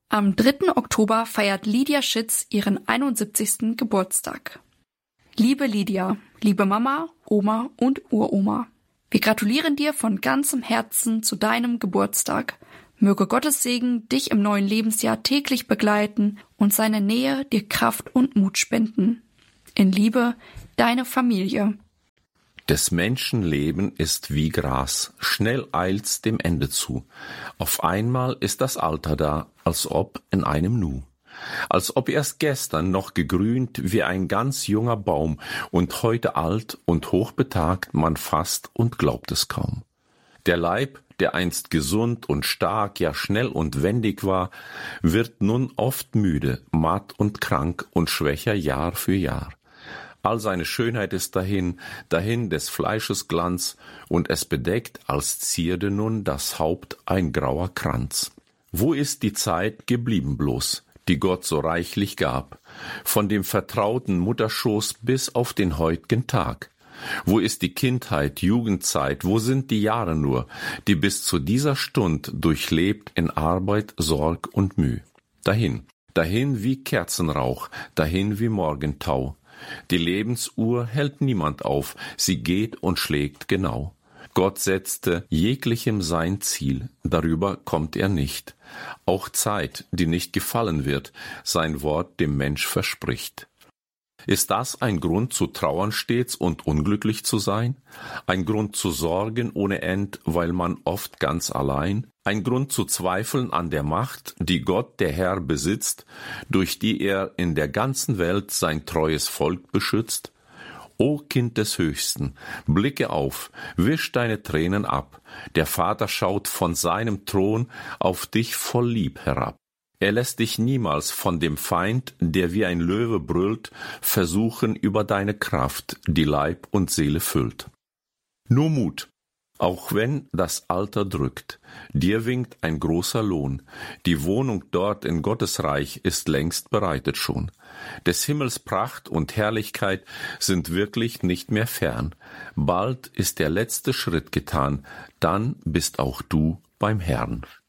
Am 3. Oktober feiert Lydia Schitz ihren 71. Geburtstag. Liebe Lydia, liebe Mama, Oma und Uroma, wir gratulieren dir von ganzem Herzen zu deinem Geburtstag. Möge Gottes Segen dich im neuen Lebensjahr täglich begleiten und seine Nähe dir Kraft und Mut spenden. In Liebe, deine Familie. Des Menschen Leben ist wie Gras, schnell eilt's dem Ende zu. Auf einmal ist das Alter da, als ob in einem Nu. Als ob erst gestern noch gegrünt wie ein ganz junger Baum und heute alt und hochbetagt man fasst und glaubt es kaum. Der Leib, der einst gesund und stark, ja schnell und wendig war, wird nun oft müde, matt und krank und schwächer Jahr für Jahr. All seine Schönheit ist dahin des Fleisches Glanz, und es bedeckt als Zierde nun das Haupt ein grauer Kranz. Wo ist die Zeit geblieben bloß, die Gott so reichlich gab, von dem vertrauten Mutterschoß bis auf den heutigen Tag? Wo ist die Kindheit, Jugendzeit, wo sind die Jahre nur, die bis zu dieser Stund durchlebt in Arbeit, Sorg und Müh? Dahin wie Kerzenrauch, dahin wie Morgentau. Die Lebensuhr hält niemand auf, sie geht und schlägt genau. Gott setzte jeglichem sein Ziel, darüber kommt er nicht. Auch Zeit, die nicht gefallen wird, sein Wort dem Mensch verspricht. Ist das ein Grund zu trauern stets und unglücklich zu sein? Ein Grund zu sorgen ohne End, weil man oft ganz allein? Ein Grund zu zweifeln an der Macht, die Gott, der Herr, besitzt, durch die er in der ganzen Welt sein treues Volk beschützt? O Kind des Höchsten, blicke auf, wisch deine Tränen ab, der Vater schaut von seinem Thron auf dich voll Lieb herab. Er lässt dich niemals von dem Feind, der wie ein Löwe brüllt, versuchen über deine Kraft, die Leib und Seele füllt. Nur Mut, auch wenn das Alter drückt, dir winkt ein großer Lohn, die Wohnung dort in Gottes Reich ist längst bereitet schon. Des Himmels Pracht und Herrlichkeit sind wirklich nicht mehr fern, bald ist der letzte Schritt getan, dann bist auch du beim Herrn.